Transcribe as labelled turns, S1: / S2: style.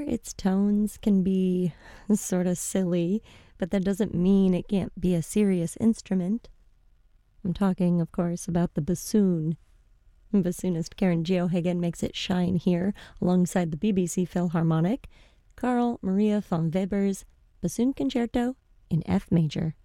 S1: Its tones can be sort of silly, but that doesn't mean it can't be a serious instrument. I'm talking, of course, about the bassoon. Bassoonist Karen Geohagen makes it shine here alongside the BBC Philharmonic, Carl Maria von Weber's Bassoon Concerto in F major.